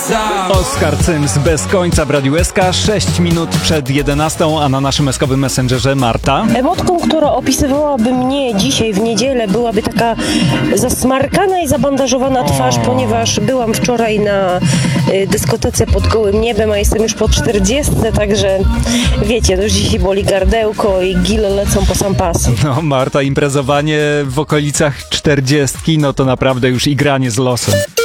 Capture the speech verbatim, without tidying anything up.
końca. Oskar Cyms bez końca w Radiu S K, sześć minut przed jedenastą, a na naszym eskowym messengerze Marta. Emotką, która opisywałaby mnie dzisiaj w niedzielę, byłaby taka zasmarkana i zabandażowana twarz, ponieważ byłam wczoraj na y, dyskotece pod gołym niebem, a jestem już po czterdziestce, także wiecie, to już dzisiaj boli gardełko i gile lecą po sam pas. No Marta, imprezowanie w okolicach czterdziestki, no to naprawdę już igranie z losem.